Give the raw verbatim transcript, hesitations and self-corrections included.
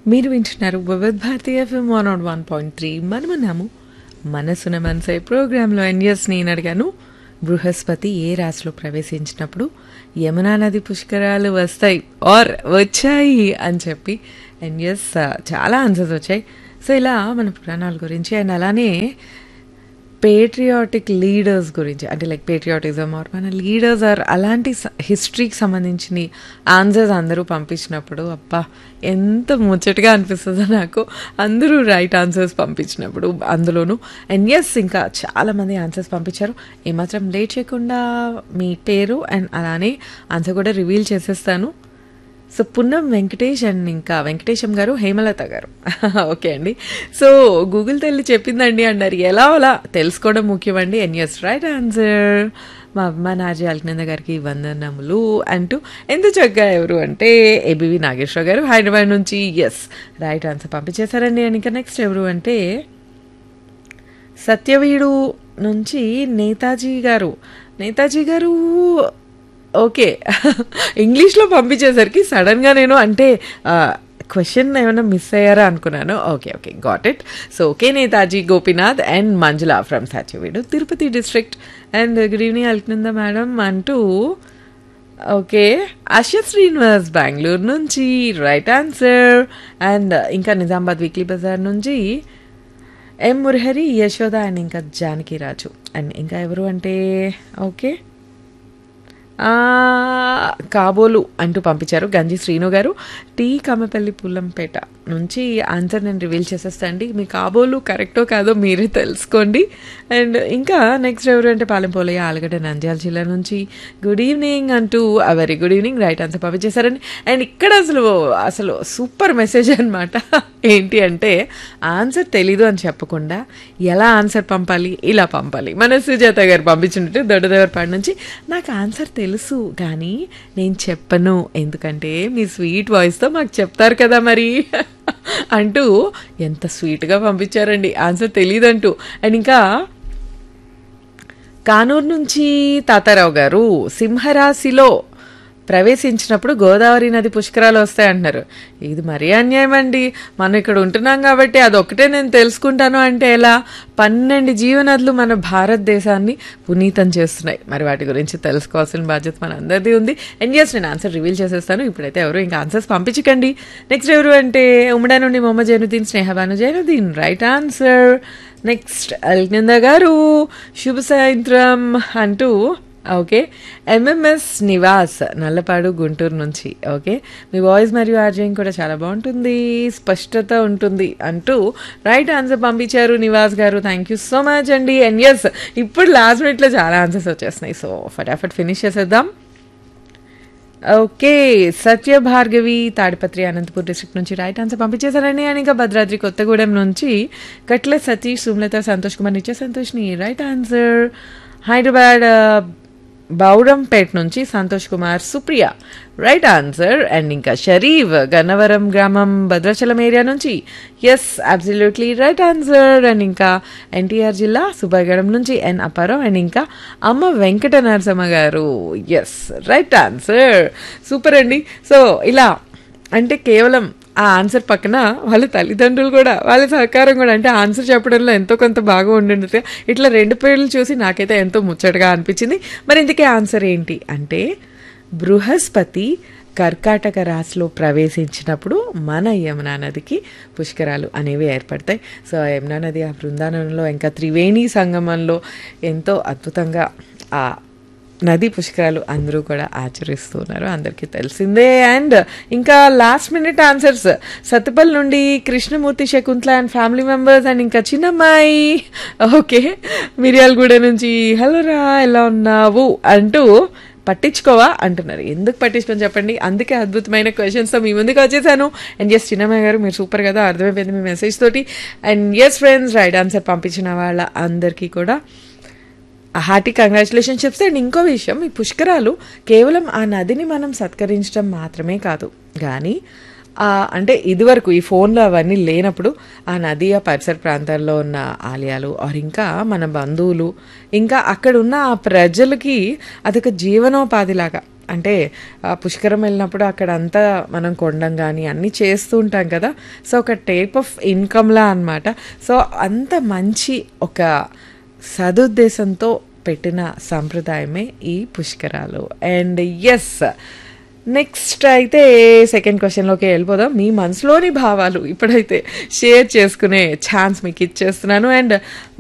మీరు వింటున్నారు వివిధ Bharati FM one not one point three మనమున్నాము మనసున మనసై ప్రోగ్రాంలో. అండ్ ఎస్ నేను అడిగాను, బృహస్పతి ఏ రాశిలో ప్రవేశించినప్పుడు యమునా నది పుష్కరాలు వస్తాయి ఆర్ వచ్చాయి అని చెప్పి. అండ్ ఎస్ చాలా ఆన్సర్స్ వచ్చాయి. సో ఇలా మన పురాణాల గురించి అండ్ అలానే పేట్రియాటిక్ లీడర్స్ గురించి, అంటే లైక్ పేట్రియాటిజం ఆర్ మన లీడర్స్ ఆర్ అలాంటి హిస్టరీకి సంబంధించిన ఆన్సర్స్ అందరూ పంపించినప్పుడు అబ్బా ఎంత ముచ్చటగా అనిపిస్తుందో నాకు. అందరూ రైట్ ఆన్సర్స్ పంపించినప్పుడు అందులోనూ. అండ్ ఎస్ ఇంకా చాలామంది ఆన్సర్స్ పంపించారు. ఏమాత్రం లేట్ చేయకుండా మీ పేరు అండ్ అలానే ఆన్సర్ కూడా రివీల్ చేసేస్తాను. సో పున్నం వెంకటేష్ అండ్ ఇంకా వెంకటేశం గారు, హేమలత గారు. ఓకే అండి. సో గూగుల్ తల్లి చెప్పిందండి అన్నారు. ఎలా అలా తెలుసుకోవడం ముఖ్యమండి. And yes right answer. మా అభిమాన ఆర్జే అల్కనంద గారికి వందనములు అంటూ ఎంత చక్కగా ఎవరు అంటే ఏబివి నాగేశ్వర గారు హైదరాబాద్ నుంచి ఎస్ రైట్ ఆన్సర్ పంపించేశారండి. అండ్ ఇంకా నెక్స్ట్ ఎవరు అంటే సత్యవీడు నుంచి నేతాజీ గారు. నేతాజీ గారు ఓకే ఇంగ్లీష్లో పంపించేసరికి సడన్గా నేను అంటే క్వశ్చన్ ఏమైనా మిస్ అయ్యారా అనుకున్నాను. Okay okay got it. So okay Netaji Gopinath and Manjula from Satyavedu Tirupati district. And good evening Alaknanda madam అంటూ ఓకే అశ్వత్ శ్రీనివాస్ బెంగళూరు నుంచి రైట్ ఆన్సర్. అండ్ ఇంకా నిజామాబాద్ వీక్లీ బజార్ నుంచి ఎం మురహరి, యశోద అండ్ ఇంకా జానకిరాజు. అండ్ ఇంకా ఎవరు అంటే ఓకే కాబోలు అంటూ పంపించారు గంజి శ్రీను గారు టీ కమ్మపల్లి పుల్లంపేట నుంచి. ఆన్సర్ నేను రివీల్ చేసేస్తా అండి. మీ కాబోలు కరెక్టో కాదో మీరే తెలుసుకోండి. అండ్ ఇంకా నెక్స్ట్ ఎవరు అంటే పాలెంపోలయ్య ఆలగడ్డ నంద్యాల జిల్లా నుంచి గుడ్ ఈవినింగ్ అంటూ very good evening right answer పంపించేశారండి. And ఇక్కడ అసలు అసలు సూపర్ మెసేజ్ అనమాట. ఏంటి అంటే ఆన్సర్ తెలీదు అని చెప్పకుండా ఎలా ఆన్సర్ పంపాలి, ఇలా పంపాలి. మన సుజాత గారు పంపించినట్టు దొడ్డదేవరపాడు నుంచి నాకు ఆన్సర్ తెలుసు కానీ నేను చెప్పను, ఎందుకంటే మీ స్వీట్ వాయిస్తో మాకు చెప్తారు కదా మరి అంటూ ఎంత స్వీట్గా పంపించారండి. ఆన్సర్ తెలీదంటూ. అండ్ ఇంకా కానూరు నుంచి తాతారావు గారు సింహరాశిలో ప్రవేశించినప్పుడు గోదావరి నది పుష్కరాలు వస్తాయంటున్నారు. ఇది మరీ అన్యాయం అండి. మనం ఇక్కడ ఉంటున్నాం కాబట్టి అదొక్కటే నేను తెలుసుకుంటాను అంటే ఎలా? పన్నెండు జీవనదులు మన భారతదేశాన్ని పునీతం చేస్తున్నాయి. మరి వాటి గురించి తెలుసుకోవాల్సిన బాధ్యత మన అందరిది ఉంది. అండ్ ఎస్ నేను ఆన్సర్ రివీల్ చేసేస్తాను. ఇప్పుడైతే ఎవరు ఇంకా ఆన్సర్స్ పంపించకండి. నెక్స్ట్ ఎవరు అంటే ఉమ్మడా నుండి Mohammed Zainuddin, Sneha Banu Zainuddin right answer. Next Alaknanda గారు శుభ సాయంత్రం అంటూ ఓకే ఎంఎంఎస్ నివాస్ నల్లపాడు గుంటూరు నుంచి ఓకే మీ వాయిస్ మరియు ఆర్జయింగ్ కూడా చాలా బాగుంటుంది, స్పష్టత ఉంటుంది అంటూ రైట్ ఆన్సర్ పంపించారు నివాస్ గారు. థ్యాంక్ యూ సో మచ్ అండి. అండ్ ఎస్ ఇప్పుడు లాస్ట్ మినిట్లో చాలా ఆన్సర్స్ వచ్చేస్తున్నాయి. సో ఫటాఫట్ ఫినిష్ చేసేద్దాం. ఓకే సత్య భార్గవి తాడిపత్రి అనంతపూర్ డిస్ట్రిక్ట్ నుంచి రైట్ ఆన్సర్ పంపించేశారండి. అండ్ ఇంకా భద్రాద్రి కొత్తగూడెం నుంచి కట్ల సతీష్, సుమలత, సంతోష్ కుమార్, నిత్య సంతోష్ని రైట్ ఆన్సర్. హైదరాబాద్ బౌరంపేట్ నుంచి Santosh Kumar, Supriya right answer. And ఇంకా షరీఫ్ గన్నవరం గ్రామం భద్రాచలం ఏరియా నుంచి yes absolutely right answer. And ఇంకా ఎన్టీఆర్ జిల్లా సుబ్బాయిగూడెం నుంచి ఎన్ అప్పారావు. అండ్ ఇంకా అమ్మ వెంకట నరసమ్మ గారు ఎస్ రైట్ ఆన్సర్. సూపర్ అండి. సో ఇలా అంటే కేవలం ఆ ఆన్సర్ పక్కన వాళ్ళ తల్లిదండ్రులు కూడా వాళ్ళ సహకారం కూడా అంటే ఆన్సర్ చెప్పడంలో ఎంతో కొంత బాగా ఉండింది. ఇట్లా రెండు పేర్లు చూసి నాకైతే ఎంతో ముచ్చటగా అనిపించింది. మరి ఇందుకే ఆన్సర్ ఏంటి అంటే బృహస్పతి కర్కాటక రాశిలో ప్రవేశించినప్పుడు మన యమునా నదికి పుష్కరాలు అనేవి ఏర్పడతాయి. సో యమునా నది ఆ బృందావనంలో ఇంకా త్రివేణి సంగమంలో ఎంతో అద్భుతంగా ఆ నది పుష్కరాలు అందరూ కూడా ఆచరిస్తున్నారు, అందరికీ తెలిసిందే. అండ్ ఇంకా లాస్ట్ మినిట్ ఆన్సర్స్ సత్తుపల్లి నుండి Krishnamurthy, Shakuntala and family members. And ఇంకా చిన్నమ్మాయి ఓకే మిర్యాలగూడ నుంచి హలో రా ఎలా ఉన్నావు అంటూ పట్టించుకోవా అంటున్నారు. ఎందుకు పట్టించుకొని చెప్పండి, అందుకే అద్భుతమైన క్వశ్చన్స్తో మీ ముందుకు వచ్చేసాను. అండ్ ఎస్ చిన్నమ్మాయి గారు మీరు సూపర్ కదా, అర్థమైపోయింది మీ మెసేజ్ తోటి. And yes friends right answer పంపించిన వాళ్ళ అందరికీ కూడా హార్టీ కంగ్రాచులేషన్ చెప్తే. అండ్ ఇంకో విషయం, ఈ పుష్కరాలు కేవలం ఆ నదిని మనం సత్కరించడం మాత్రమే కాదు కానీ అంటే ఇదివరకు ఈ ఫోన్లో అవన్నీ లేనప్పుడు ఆ నది ఆ పరిసర ప్రాంతాల్లో ఉన్న ఆలయాలు ఆర్ ఇంకా మన బంధువులు ఇంకా అక్కడ ఉన్న ఆ ప్రజలకి అదొక జీవనోపాధిలాగా అంటే ఆ పుష్కరం వెళ్ళినప్పుడు అక్కడ అంతా మనం కొండం కానీ అన్నీ చేస్తూ ఉంటాం కదా. సో ఒక టైప్ ఆఫ్ ఇన్కమ్లా అనమాట. సో అంత మంచి ఒక సదుద్దేశంతో పెట్టిన సంప్రదాయమే ఈ పుష్కరాలు. అండ్ ఎస్, నెక్స్ట్ అయితే సెకండ్ క్వశ్చన్లోకి వెళ్ళిపోదాం. మీ మనసులోని భావాలు ఇప్పుడైతే షేర్ చేసుకునే ఛాన్స్ మీకు ఇచ్చేస్తున్నాను. అండ్